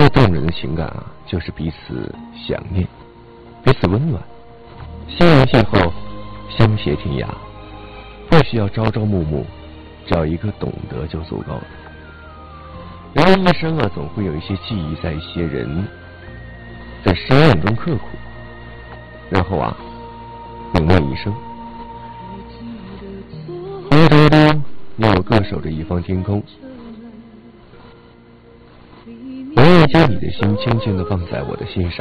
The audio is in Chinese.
最动人的情感啊，就是彼此想念，彼此温暖，心灵邂逅，相携天涯，不需要朝朝暮暮，只要一个懂得就足够了。人的一生啊，总会有一些记忆在一些人在深暗中刻苦，然后啊永念一生。孤独中你我各守着一方天空，我愿将你的心轻轻地放在我的心上，